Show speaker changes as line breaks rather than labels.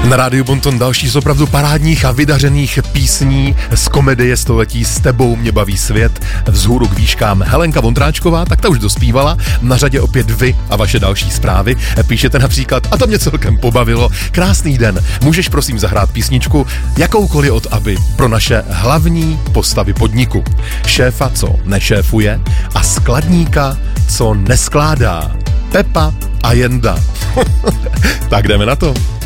Na rádiu Bonton další z opravdu parádních a vydařených písní z komedie století S tebou mě baví svět, Vzhůru k výškám. Helenka Vondráčková, tak ta už dospívala, na řadě opět vy a vaše další zprávy. Píšete například, a to mě celkem pobavilo, krásný den, můžeš prosím zahrát písničku jakoukoliv od ABBY pro naše hlavní postavy podniku. Šéfa, co nešéfuje, a skladníka, co neskládá. Pepa a Jenda. Tak jdeme na to.